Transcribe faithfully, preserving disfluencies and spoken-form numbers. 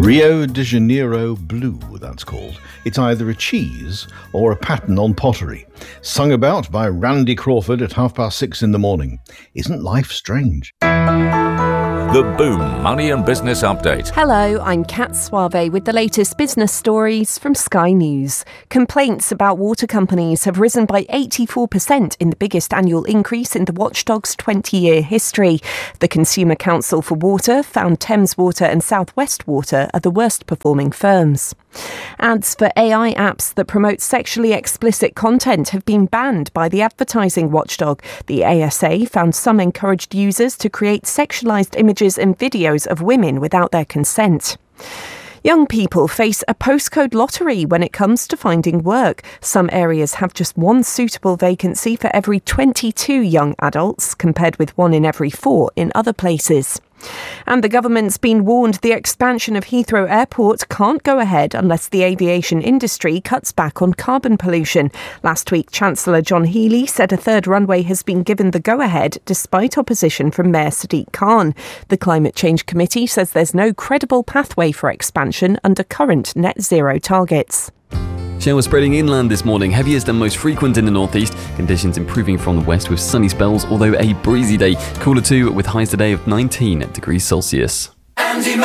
Rio de Janeiro Blue, that's called. It's either a cheese or a pattern on pottery. Sung about by Randy Crawford at half past six in the morning. Isn't life strange? The Boom Money and Business Update. Hello, I'm Kat Suave with the latest business stories from Sky News. Complaints about water companies have risen by eighty-four percent in the biggest annual increase in the watchdog's twenty-year history. The Consumer Council for Water found Thames Water and South West Water are the worst performing firms. Ads for A I apps that promote sexually explicit content have been banned by the advertising watchdog. The A S A found some encouraged users to create sexualised images and videos of women without their consent. Young people face a postcode lottery when it comes to finding work. Some areas have just one suitable vacancy for every twenty-two young adults, compared with one in every four in other places. And the government's been warned the expansion of Heathrow Airport can't go ahead unless the aviation industry cuts back on carbon pollution. Last week, Chancellor John Healey said a third runway has been given the go-ahead despite opposition from Mayor Sadiq Khan. The Climate Change Committee says there's no credible pathway for expansion under current net zero targets. Showers spreading inland this morning, heaviest and most frequent in the northeast. Conditions improving from the west with sunny spells, although a breezy day. Cooler too, with highs today of nineteen degrees Celsius. Andy